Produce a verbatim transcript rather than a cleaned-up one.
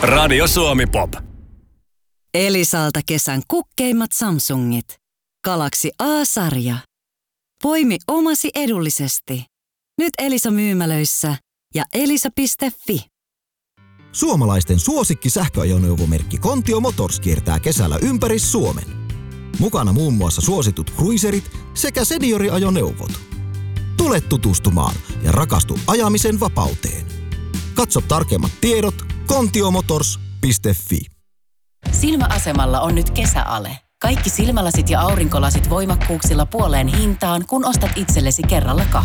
Radio Suomi Pop. Elisalta kesän kukkeimmat Samsungit. Galaxy A-sarja. Poimi omasi edullisesti. Nyt Elisa myymälöissä ja elisa piste fi. Suomalaisten suosikki sähköajoneuvomerkki Kontio Motors kiertää kesällä ympäri Suomen. Mukana muun muassa suositut cruiserit sekä senioriajoneuvot. Tule tutustumaan ja rakastu ajamisen vapauteen. Katso tarkemmat tiedot kontiomotors piste fi. Silmäasemalla on nyt kesäale. Kaikki silmälasit ja aurinkolasit voimakkuuksilla puoleen hintaan, kun ostat itsellesi kerralla kaksi.